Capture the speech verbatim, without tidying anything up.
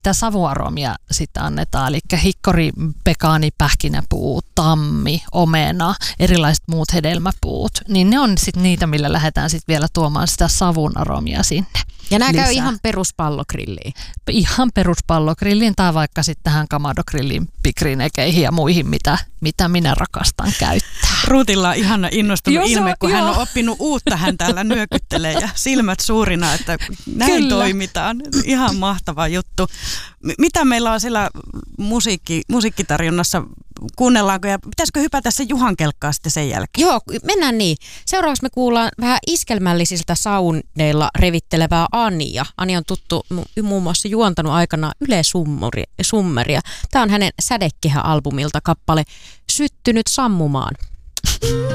Tämä savuaromia sitten annetaan, eli hikkori, pekaani, pähkinäpuu, tammi, omena, erilaiset muut hedelmäpuut, niin ne on sitten niitä, millä lähdetään sitten vielä tuomaan sitä savun aromia sinne. Ja nämä lisää. käy ihan peruspallogrilliin. Ihan peruspallogrilliin tai vaikka sitten tähän kamadogrilliin, pikrinekeihin ja muihin, mitä, mitä minä rakastan käyttää. Ruutilla on ihana innostunut Joo, ilme, kun joo. hän on oppinut uutta, hän täällä nyökyttelee ja silmät suurina, että näin Kyllä. toimitaan. Ihan mahtava juttu. M- mitä meillä on siellä musiikki, musiikkitarjonnassa? Kuunnellaanko ja pitäisikö hypätä se Juhan kelkkaa sitten sen jälkeen? Joo, mennään niin. Seuraavaksi me kuullaan vähän iskelmällisiltä sauneilla revittelevää Ania. Ania on tuttu mu- muun muassa juontanut aikana Yle Summeria. Tämä on hänen Sädekehä-albumilta kappale Syttynyt sammumaan.